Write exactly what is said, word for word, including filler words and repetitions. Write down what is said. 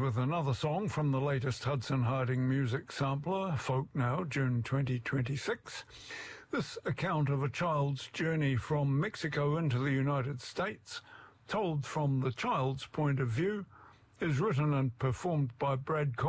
with another song from the latest Hudson Harding music sampler, Folk Now, June twenty twenty-six. This account of a child's journey from Mexico into the United States, told from the child's point of view, is written and performed by Brad Cole.